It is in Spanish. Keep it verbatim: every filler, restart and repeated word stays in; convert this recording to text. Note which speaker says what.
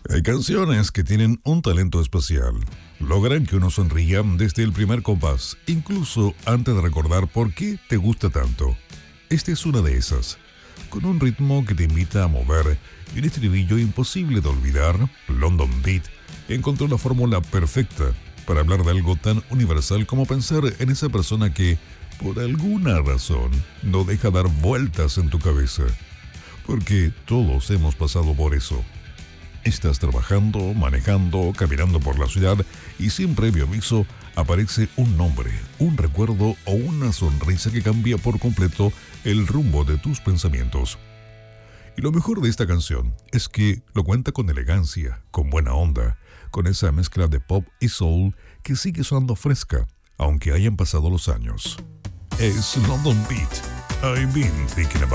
Speaker 1: Hay canciones que tienen un talento especial. Logran que uno sonría desde el primer compás, incluso antes de recordar por qué te gusta tanto. Esta es una de esas, con un ritmo que te invita a mover y un estribillo imposible de olvidar. London Beat encontró la fórmula perfecta para hablar de algo tan universal como pensar en esa persona que, por alguna razón, no deja dar vueltas en tu cabeza. Porque todos hemos pasado por eso. Estás trabajando, manejando, caminando por la ciudad y sin previo aviso aparece un nombre, un recuerdo o una sonrisa que cambia por completo el rumbo de tus pensamientos. Y lo mejor de esta canción es que lo cuenta con elegancia, con buena onda, con esa mezcla de pop y soul que sigue sonando fresca, aunque hayan pasado los años. Es London Beat. I've been thinking about